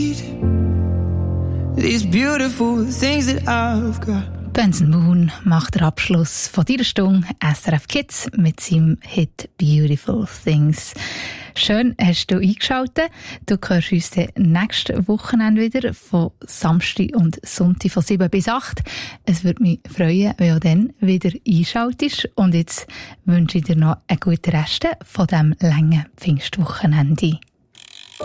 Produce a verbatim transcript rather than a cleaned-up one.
These beautiful things that I've got. Benson Moon macht den Abschluss von dieser Stunde S R F Kids mit seinem Hit Beautiful Things. Schön hast du eingeschaltet. Du hörst uns dann nächstes Wochenende wieder von Samstag und Sonntag von sieben bis acht. Es würde mich freuen, wenn du dann wieder einschaltest. Und jetzt wünsche ich dir noch einen guten Rest von diesem langen Pfingstwochenende.